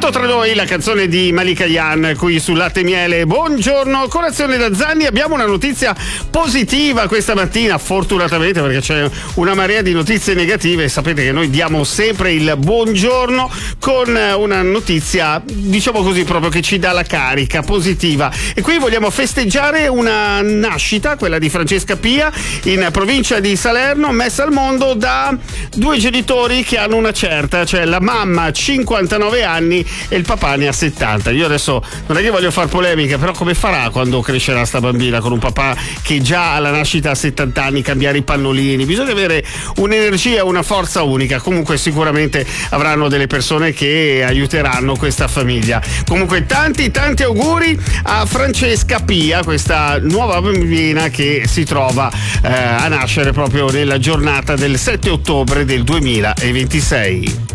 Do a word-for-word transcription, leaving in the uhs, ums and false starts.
Tutto tra noi, la canzone di Malika Yan qui su Latte e Miele. Buongiorno, colazione da Zanni. Abbiamo una notizia positiva questa mattina, fortunatamente, perché c'è una marea di notizie negative. Sapete che noi diamo sempre il buongiorno con una notizia, diciamo così, proprio che ci dà la carica positiva. E qui vogliamo festeggiare una nascita, quella di Francesca Pia, in provincia di Salerno, messa al mondo da due genitori che hanno una certa, cioè la mamma ha cinquantanove anni e il papà ne ha settanta. Io adesso non è che voglio far polemica, però come farà quando crescerà sta bambina con un papà che già alla nascita ha settanta anni, cambiare i pannolini? Bisogna avere un'energia, una forza unica. Comunque sicuramente avranno delle persone che aiuteranno questa famiglia. Comunque tanti tanti auguri a Francesca Pia, questa nuova bambina che si trova eh, a nascere proprio nella giornata del sette ottobre del duemilaventisei.